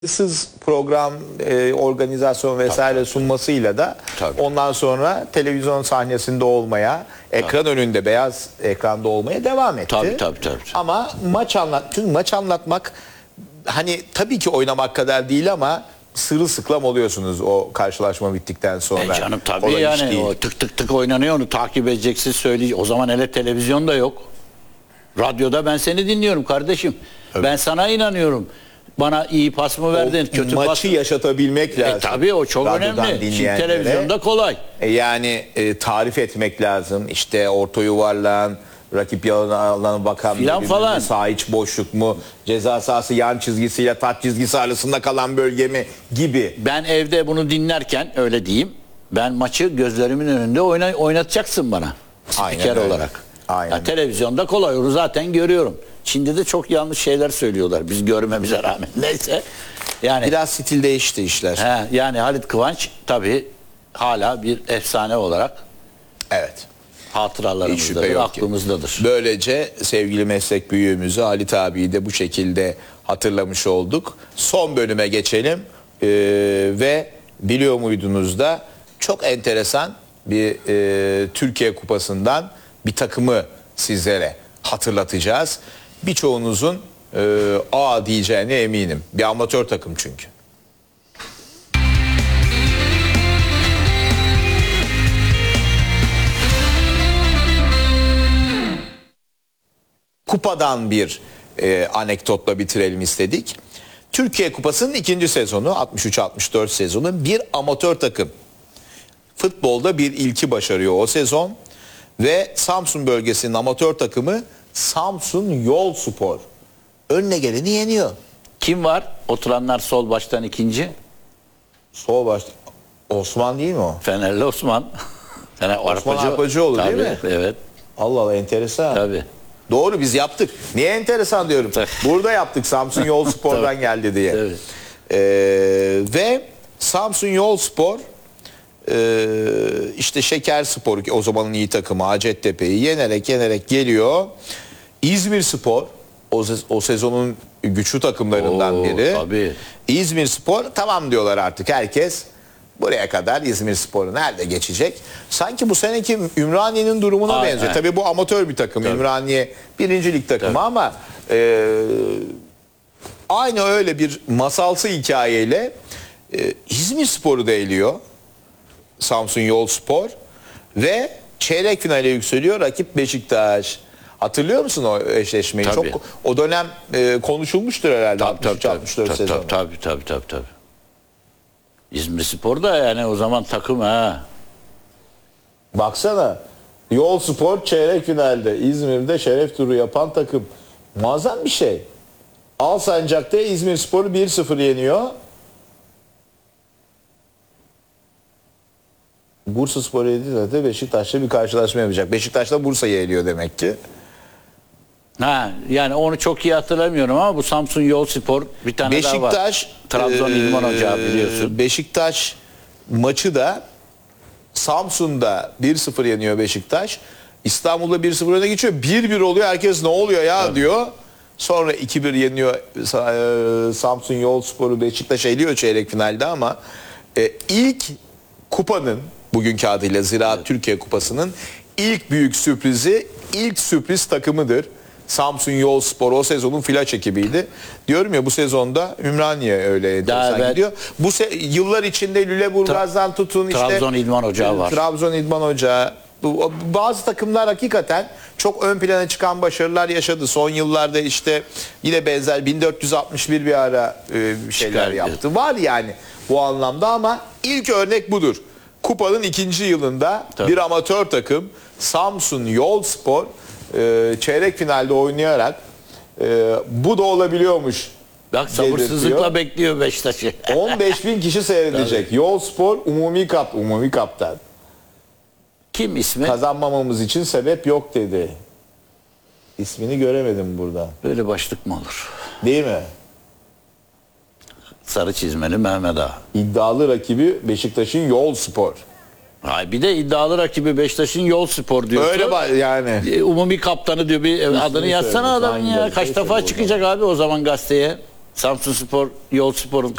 program, organizasyon vesaire sunmasıyla da ondan sonra televizyon sahnesinde olmaya, ekran önünde, beyaz ekranda olmaya devam etti. Tabii. Ama çünkü maç anlatmak hani tabii ki oynamak kadar değil ama sırılsıklam oluyorsunuz o karşılaşma bittikten sonra. Canım tabii yani o tık tık oynanıyor, onu takip edeceksin, söyleyeceksin. O zaman hele televizyon da yok. Radyoda ben seni dinliyorum kardeşim. Evet. Ben sana inanıyorum. Bana iyi pas mı verdin, kötü pas mı? Maçı yaşatabilmek lazım. Tabii o çok önemli. Şimdi televizyonda kolay. Yani tarif etmek lazım. İşte orta yuvarlağın, rakip alanına bakan falan. Sağ iç boşluk mu, ceza sahası yan çizgisiyle taç çizgisi arasında kalan bölge mi gibi. Ben evde bunu dinlerken öyle diyeyim. Ben maçı gözlerimin önünde oynatacaksın bana. Spiker olarak. Aynen. Ya, televizyonda kolay, onu zaten görüyorum. Çin'de de çok yanlış şeyler söylüyorlar biz görmemize rağmen. Neyse. Yani biraz stil değişti işler. Yani Halit Kıvanç tabii hala bir efsane olarak hatıralarımızdadır, aklımızdadır. Böylece sevgili meslek büyüğümüzü Halit abiyi de bu şekilde hatırlamış olduk. Son bölüme geçelim ve biliyor muydunuz da çok enteresan bir Türkiye Kupası'ndan bir takımı sizlere hatırlatacağız. Birçoğunuzun diyeceğine eminim. Bir amatör takım çünkü. Kupadan bir anekdotla bitirelim istedik. Türkiye Kupası'nın ikinci sezonu, 63-64 sezonu, bir amatör takım. Futbolda bir ilki başarıyor o sezon ve Samsun bölgesinin amatör takımı Samsun Yolspor önüne geleni yeniyor. Kim var? Oturanlar sol baştan ikinci. Sol baştan Osman değil mi o? Fenerli Osman. Osman Arpacıoğlu değil mi? Evet. Allah Allah, enteresan. Tabii. Doğru, biz yaptık. Niye enteresan diyorum. Burada yaptık, Samsun Yolspor'dan geldi diye. Evet. Ve Samsun Yolspor işte Şekerspor, o zamanın iyi takımı Hacettepe'yi yenerek geliyor. İzmirspor o sezonun güçlü takımlarından biri. Tabii. İzmirspor tamam diyorlar artık herkes. Buraya kadar İzmirspor'u nerede geçecek? Sanki bu seneki Ümraniye'nin durumuna benziyor. Tabii bu amatör bir takım. Tabii. Ümraniye 1. Lig takımı ama aynı öyle bir masalsı hikayeyle İzmirspor'u da eliyor. Samsun Yolspor ve çeyrek finale yükseliyor. Rakip Beşiktaş. Hatırlıyor musun o eşleşmeyi? Tabii. Çok o dönem konuşulmuştur herhalde. 63-64 sezonu. Tabii. İzmirspor da yani o zaman takım Baksana. Yolspor çeyrek finalde İzmir'de şeref turu yapan takım. Muazzam bir şey. Alsancak'ta İzmirspor'u 1-0 yeniyor. Bursaspor yediğinde de Beşiktaş'la bir karşılaşma yapacak. Beşiktaş'la Bursa'yı eliyor demek ki. Yani onu çok iyi hatırlamıyorum ama bu Samsun Yolspor bir tane daha var. Trabzon İdman Ocağı biliyorsun. Beşiktaş maçı da Samsun'da 1-0 yeniyor Beşiktaş. İstanbul'da 1-0 öne geçiyor. 1-1 oluyor. Herkes ne oluyor ya diyor. Sonra 2-1 yeniyor Samsun Yolspor'u, Beşiktaş eliyor çeyrek finalde ama ilk kupanın, bugünkü adıyla Ziraat Türkiye Kupası'nın ilk büyük sürprizi, ilk sürpriz takımıdır. Samsun Yolspor o sezonun flaş ekibiydi. Diyorum ya, bu sezonda Ümraniye öyle enteresan gidiyor. Bu yıllar içinde Lüleburgaz'dan tutun işte Trabzon İdman Ocağı var. Trabzon İdman Ocağı. Bazı takımlar hakikaten çok ön plana çıkan başarılar yaşadı. Son yıllarda işte yine benzer 1461 bir ara şeyler yaptı. Var yani bu anlamda ama ilk örnek budur. Kupanın ikinci yılında bir amatör takım Samsun Yolspor çeyrek finalde oynayarak bu da olabiliyormuş. Bak, sabırsızlıkla bekliyor Beşiktaş'ı. 15.000 kişi seyredecek. Yolspor Umumi Kaptan. Kim ismi? Kazanmamamız için sebep yok dedi. İsmini göremedim burada. Böyle başlık mı olur? Değil mi? Sarı çizmeli Mehmet Ağa. İddialı rakibi Beşiktaş'ın Yolspor. Bir de iddialı rakibi Beşiktaş'ın Yolspor diyorsun. Öyle yani. Umumi kaptanı diyor, bir adını yazsana adamın ya. Kaç defa çıkacak abi o zaman gazeteye? Samsunspor, Yolspor'un